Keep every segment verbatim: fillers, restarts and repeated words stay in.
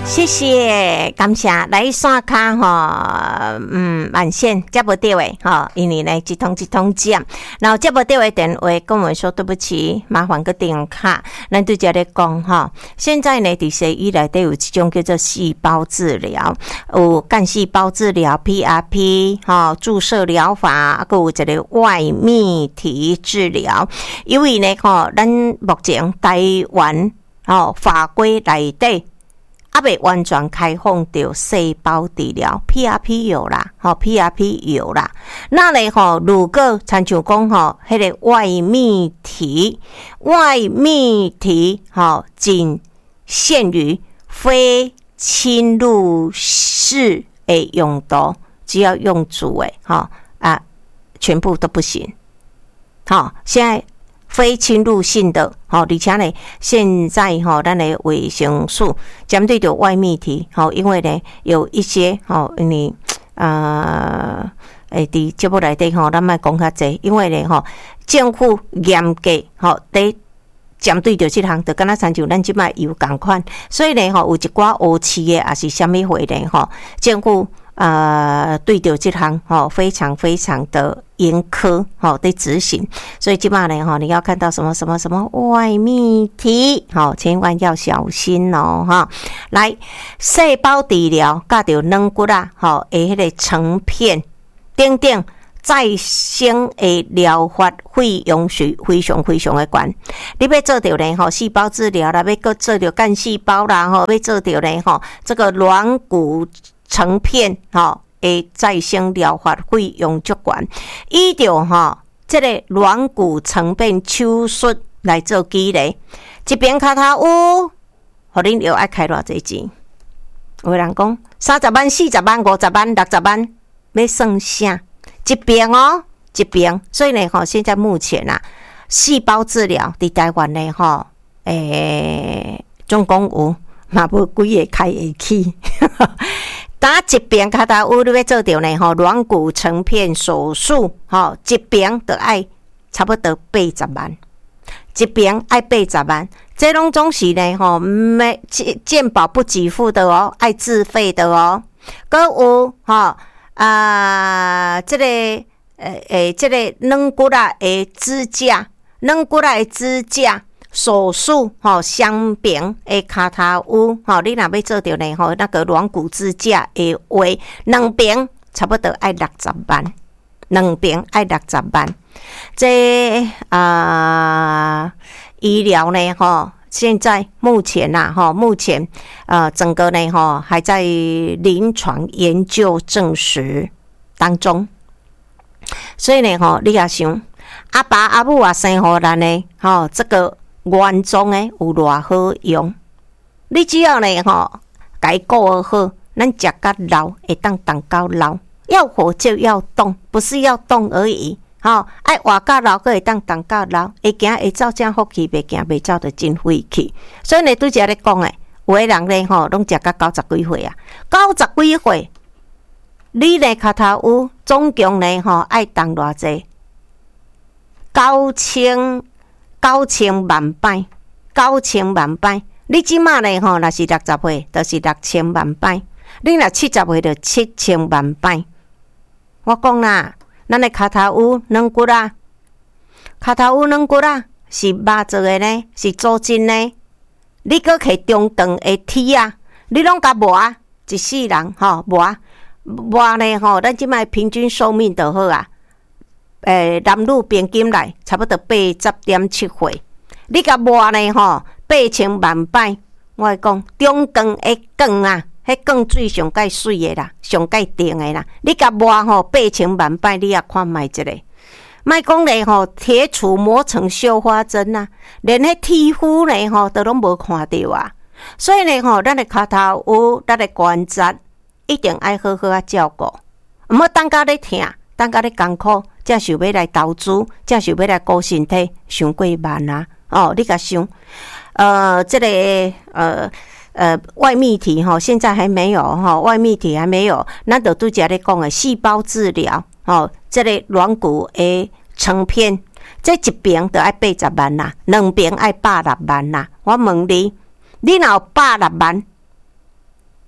谢谢，感谢来刷卡哈，嗯，满线接不到诶哈，因为呢一通一通接，然后接不到的电话跟我们说对不起，麻烦个电卡，咱对家咧讲哈，现在呢伫西医内底有一种叫做细胞治疗，有干细胞治疗 P R P 哈，注射疗法，还有一个外泌体治疗，因为呢哈，咱目前台湾哦法规内底。还未完全开放到细胞治疗 P R P 有啦，吼 P R P 有啦。那呢吼，如果参像讲吼，迄个外泌体，外泌体吼，仅限于非侵入式的用途，只要用主诶，吼啊，全部都不行。好，现在。非侵入性的，好，而且呢，现在哈，咱的卫生署针对着外泌体，好，因为呢，有一些好，你呃，诶，伫节目内底吼，咱莫讲较济，因为呢，吼，政府严格吼，伫针对着即项，就敢若亲像咱即摆有共款，所以呢，吼，有一寡乌市的，也是虾米货呢，吼，政府。呃，对着这项哦，非常非常的严苛哦的执行，所以基本上呢，哈，你要看到什么什么什么外泌体，好，千万要小心哦，哈。来，细胞治疗甲着软骨啊，好，诶，迄个成片等等再生的疗法费用是非常非常的悬。你要做着呢，吼，细胞治疗啦，要搁做着干细胞啦，吼，要做着呢，吼，这个软骨。成片吼诶，再生疗法费用足悬，依照吼这个软骨成片手术来做举例，一边脚头有，互恁又爱开偌济钱？有人讲三十万、四十万、五十万、六十万，要算啥？一边哦，一边。所以呢，吼，现在目前啊，细胞治疗伫台湾呢，吼，诶，总共有嘛无几个开会起。打一边脚头有你要做着呢吼，软骨成片手术吼，一边就爱差不多八十万，一边爱八十万，这拢总是呢吼，没健保不给付的哦，爱自费的哦。搁有吼啊，这个诶诶，这个软骨啊的支架，软骨啊的支架。手术吼，双边的脚头有吼，你若要做着呢吼，那个软骨支架的话，两边差不多爱六十万，两边爱六十万。这啊、呃、医疗呢吼，现在目前呐、啊、吼，目前呃整个呢吼还在临床研究证实当中，所以呢吼，你也想阿爸阿母啊生互咱呢吼，这个。原装诶有偌好用，你只要呢吼，甲伊顾好，咱食甲老会当动到老，要活就要动，不是要动而已。吼，爱活甲老，阁会当动到老，会行会走正福气，袂行袂走就真晦气。所以呢，拄则咧讲诶，有诶人咧吼，拢食甲九十几岁啊，九十几岁，你咧脚头有总共咧吼爱动偌济？九千。九千万摆，九千万摆。你即马呢吼，若是六十岁，就是六千万摆。你若七十岁，就七千万摆。我讲啦，咱的脚头有软骨啊，脚头有软骨啊，是肉做的呢，是组筋呢。你搁摕中长的铁啊，你拢甲磨一世人吼磨磨呢吼，咱即摆平均寿命就好啊。诶，男女平均来差不多八十点七岁，你甲磨呢吼八千万摆，我讲中钢的钢啊，迄钢水上介水的啦，上介定的啦，你甲磨吼八千万摆，你也看卖一个，莫讲咧吼铁杵磨成绣花针啊，连迄铁肤呢吼都拢无看到啊，所以呢吼，咱的脚头有，咱的关节一定爱好好啊照顾，毋好等甲咧疼，等甲咧艰苦。才想要来投资，才想要来顾身体，想过慢啊！哦，你甲想，呃，这个呃呃外泌体哈，现在还没有哈，外泌体还没有，咱就拄则咧讲的细胞治疗，哦，这个软骨的成片，这一边就爱八十万啦，两边爱百六万啦。我问你，你若有百六万，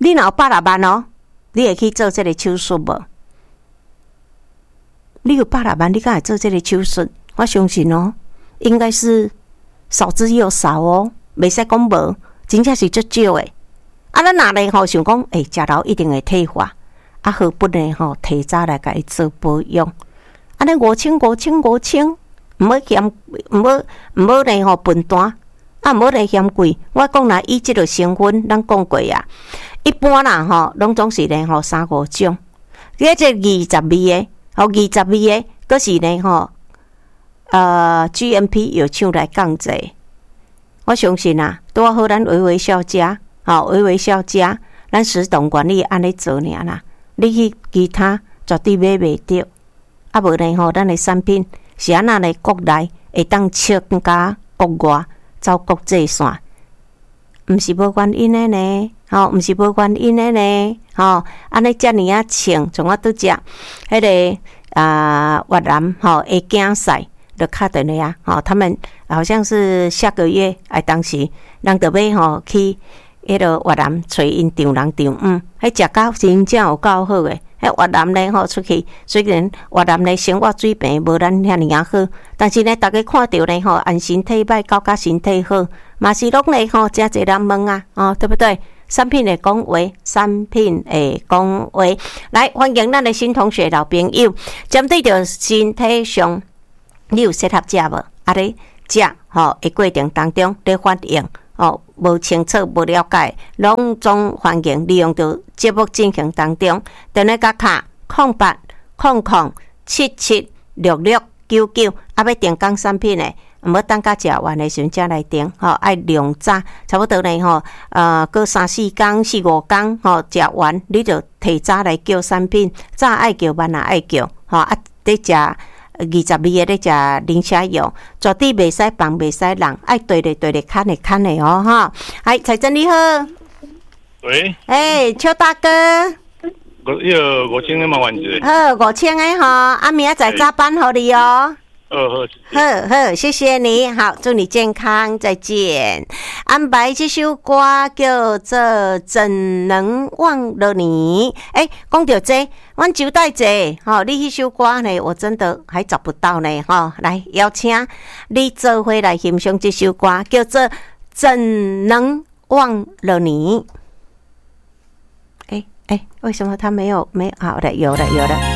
你若有百六万哦，你会去做这个手术无？你有百六万，你敢会做这个手术？我相信哦，应该是少之又少哦，袂使讲无，真正是足少诶。啊，咱哪来吼想讲，诶、欸，食老一定会退化，啊，何不呢吼提早来甲伊做保养？啊，尼五千五千五千，毋好嫌，毋好毋好呢吼分单，啊，毋好呢嫌贵。我讲啦，以即个成分，咱讲过啊，一般啦吼，拢总是呢吼三五种，迄只二十味诶，吼二十味诶，佫是呢吼，呃 ，G M P 药厂来降者。我相信啊，拄好咱微微小食。好，微微小食，咱食动管理安尼做尔啦。你去其他绝对买袂着。啊，无呢吼，咱的产品是安那呢？国内会当增加国外走国际线，毋是无原因的呢。吼，毋是无原因的呢。吼，安尼遮尔啊穿，像我拄食迄个啊越南吼会竞赛，就敲电话啊。吼，他们好像是下个月哎，当时人着要吼去。迄个越南找因丈人丈姆，迄食到真正有够好诶。迄越南咧吼出去，虽然越南咧生活水平无咱遐尼啊好，但是咧，逐个看到咧吼，按身体歹，到甲身体好，嘛是拢咧吼，真侪人问啊，哦，对不对？产品的讲话，产品的讲话，来欢迎咱的新同学老朋友，针对着身体上，你有适合食无？啊咧食吼，诶过程当中咧反应。哦，无清楚、无了解，拢总欢迎利用到节目进行当中，电话甲卡空八空空七七六六九九，啊，要订购产品诶，毋好等甲食完诶时阵才来订，吼、哦，爱量早，差不多呢，吼，呃，过三四工、四五工，吼，食完你就提早来叫产品，早爱叫，晚也爱叫，吼、哦，啊，得食。二十味的咧食零下药，绝对袂使放，袂使人，爱对咧对咧，看咧看咧哦哈！哎，财政你好， 喂， 哎，邱大哥， 我迄个五千的麻烦一下， 好，五千的吼，啊，明仔载加班互你哦。 好好， 好好，谢谢你，好，祝你健康，再见。安排这首歌叫做《怎能忘了你》。哎，讲到这，阮招待者，吼、哦，你迄首歌呢，我真的还找不到呢，吼、哦，来邀请你做伙来欣赏这首歌，叫做《怎能忘了你》。哎哎，为什么他没有没有？好的，有了有了。